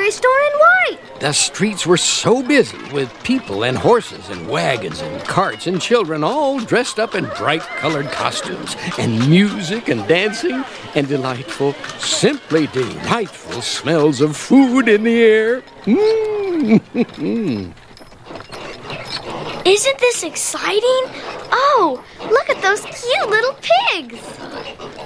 grocery store in white. The streets were so busy with people and horses and wagons and carts and children all dressed up in bright-colored costumes and music and dancing and delightful, simply delightful smells of food in the air. Isn't this exciting? Oh, look at those cute little pigs.